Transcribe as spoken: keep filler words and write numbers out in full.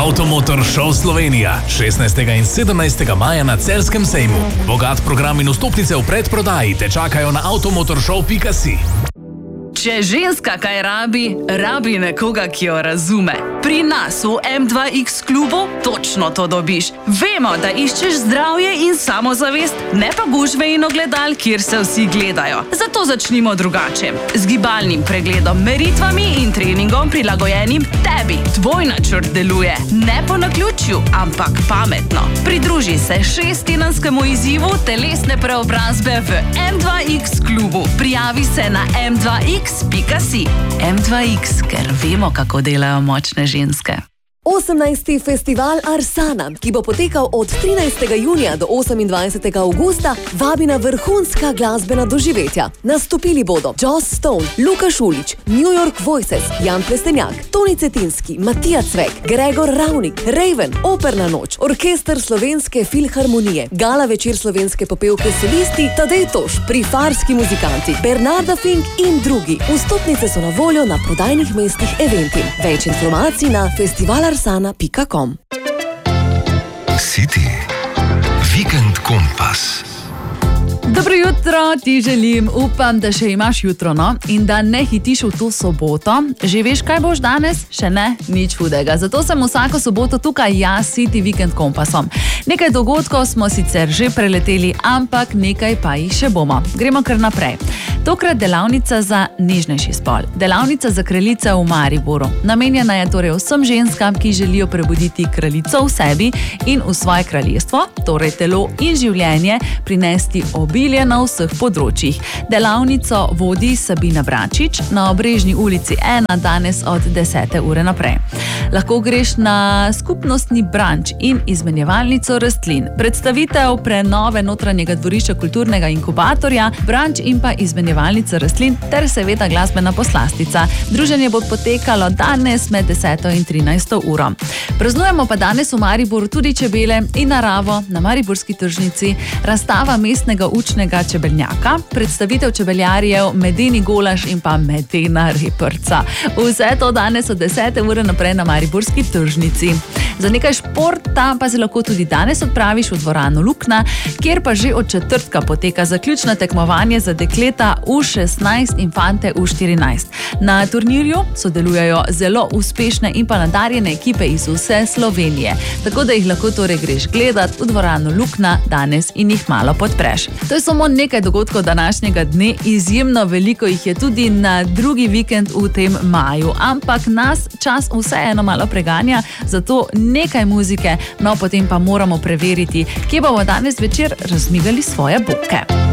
Avtomotor Show Slovenija šestnajstega in sedemnajstega maja na Celjskem sejmu. Bogat program in vstopnice v predprodaji te čakajo na avtomotorshow pika si. Če ženska kaj rabi, rabi nekoga, ki jo razume. Pri nas v em dva iks klubu točno to dobiš. Vemo, da iščeš zdravje in samozavest, ne pa gužve in ogledal, kjer se vsi gledajo. Zato začnimo drugače. Z gibalnim pregledom, meritvami in treningom prilagojenim tebi. Tvoj načrt deluje. Ne po naključju, ampak pametno. Pridruži se šesttedenskemu izzivu telesne preobrazbe v em dva iks klubu. Prijavi se na em dva iks pika si. em dva iks, ker vemo, kako delajo močne ženske. osemnajsti festival Arsana, ki bo potekal od trinajstega junija do osemindvajsetega avgusta, vabi na vrhunska glasbena doživetja. Nastopili bodo Joss Stone, Luka Šulić, New York Voices, Jan Plestenjak, Toni Cetinski, Matija Cvek, Gregor Ravnik, Raven, Operna noč, Orkester Slovenske filharmonije, Gala večer slovenske popevke solisti, Tadej Toš, Prifarski muzikanti, Bernarda Fink in drugi. Vstopnice so na voljo na prodajnih mestih Eventim. Več informacij na festival arsana pika com. City. Vikend kompas. Dobro jutro, ti želim, upam, da še imaš jutro, no, in da ne hitiš v to soboto. Že veš, kaj boš danes? Še ne, nič hudega. Zato sem vsako soboto tukaj jaz, City Vikend kompasom. Nekaj dogodkov smo sicer že preleteli, ampak nekaj pa jih še bomo. Gremo kar naprej. Tokrat delavnica za nežnejši spol. Delavnica za kraljice v Mariboru. Namenjena je torej vsem ženskam, ki želijo prebuditi kraljico v sebi in v svoje kraljestvo, torej telo in življenje, prinesti obilje na vseh področjih. Delavnico vodi Sabina Bračič na Obrežni ulici ena danes od desete ure naprej. Lahko greš na skupnostni branč in izmenjevalnico rastlin. Predstavitev prenove notranjega dvorišča kulturnega inkubatorja, branč in pa izmenjevalnica rastlin ter seveda glasbena poslastica. Druženje bo potekalo danes med deseto in trinajsto uro. Praznujemo pa danes v Mariboru tudi čebele in naravo na Mariborski tržnici, razstava mestnega učnega čebeljaka, predstavitev čebeljarjev Medeni golaž in pa Medena reprca. Vse to danes od desete ure naprej na Mariborski tržnici. Za nekaj športa pa se lahko tudi danes odpraviš v dvorano Lukna, kjer pa že od četrtka poteka zaključno tekmovanje za dekleta U šestnajst in fante U štirinajst. Na turnirju sodelujejo zelo uspešne in pa nadarjene ekipe iz vse Slovenije, tako da jih lahko torej greš gledat v dvorano Lukna danes in jih malo podpreš. To je samo nekaj dogodkov današnjega dne, izjemno veliko jih je tudi na drugi vikend v tem maju, ampak nas čas vseeno malo preganja, zato nekaj muzike, no potem pa moramo preveriti, kje bomo danes večer razmigali svoje boke.